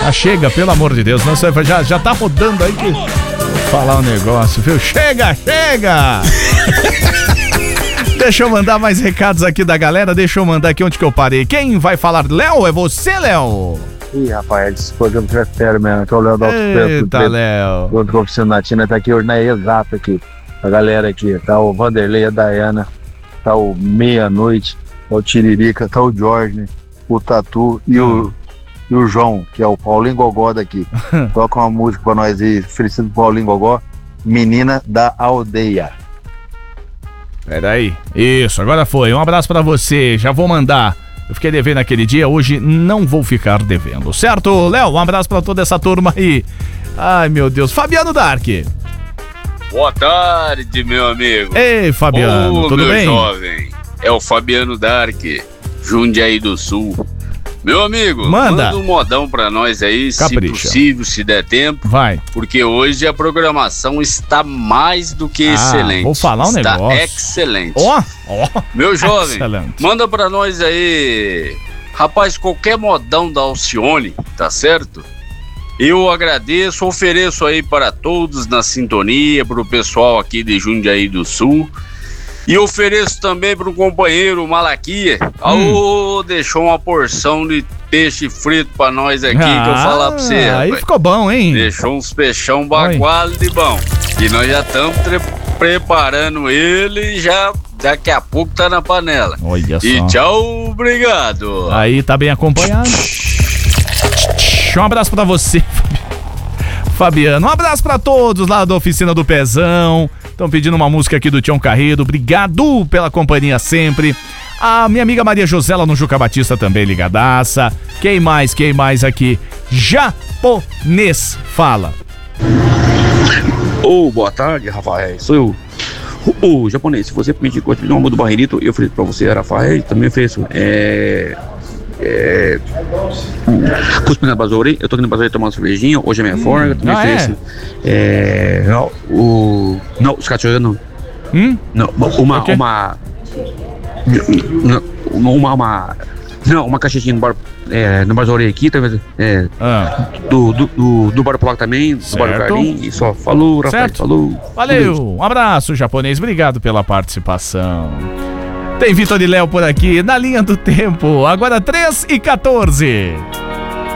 Ah, chega, pelo amor de Deus. Não, já tá rodando aí que... Falar um negócio, viu? Chega! Deixa eu mandar mais recados aqui da galera. Deixa eu mandar aqui onde que eu parei. Quem vai falar? Léo? É você, Léo? Ih, rapaz, esse programa já é sério mesmo. Que é o Léo da Autopeço. Eita, Léo. Outro com a oficina Natina tá aqui hoje na Exata aqui. A galera aqui. Tá o Vanderlei, a Dayana. Tá o Meia-Noite. Tá o Tiririca. Tá o Jorge. O Tatu e o João, que é o Paulinho Gogó daqui. Toca uma música pra nós aí, oferecido pro Paulinho Gogó, Menina da Aldeia. Peraí. Isso, agora foi. Um abraço pra você. Já vou mandar. Eu fiquei devendo aquele dia, hoje não vou ficar devendo. Certo, Léo? Um abraço pra toda essa turma aí. Ai, meu Deus. Fabiano Dark. Boa tarde, meu amigo. Ei, Fabiano, tudo meu bem? Jovem. É o Fabiano Dark, Jundiaí do Sul. Meu amigo, manda um modão pra nós aí, Capricha. se possível, se der tempo. Vai. Porque hoje a programação está mais do que excelente. Vou falar um negócio. Está excelente. Ó. Meu jovem, Excelente. manda pra nós aí, rapaz, qualquer modão da Alcione, tá certo? Eu agradeço, ofereço aí para todos na sintonia, pro pessoal aqui de Jundiaí do Sul. E ofereço também para um companheiro, Malaquia. Deixou uma porção de peixe frito para nós aqui, que eu falar para você. Aí rapaz. ficou bom, hein? Deixou uns peixão bagualo de bom. E nós já estamos preparando ele e já daqui a pouco tá na panela. Olha só. E tchau, obrigado. Aí tá bem acompanhado. Um abraço pra você, Fabiano. Um abraço pra todos lá da Oficina do Pezão. Estão pedindo uma música aqui do Tião Carreiro. Obrigado pela companhia sempre. A minha amiga Maria Josela no Juca Batista também ligadaça. Quem mais aqui? Japonês, fala. Boa tarde, Rafael. Sou eu. O japonês, se você pedir coisa de uma do barreirito, eu ofereço pra você, Rafael. Também ofereço. Cuspina Basouri, eu tô aqui no Basouri tomando uma cervejinha. Hoje é minha folga, também ofereço. Os cachorros não. Uma caixinha no bar, no Basouri aqui, talvez. Do Bar Polaco também, do Bar do Carlinhos. E só, falou, Rafael, falou. Valeu, um abraço, japonês. Obrigado pela participação. Tem Vitor e Léo por aqui, na linha do tempo. Agora 3h14.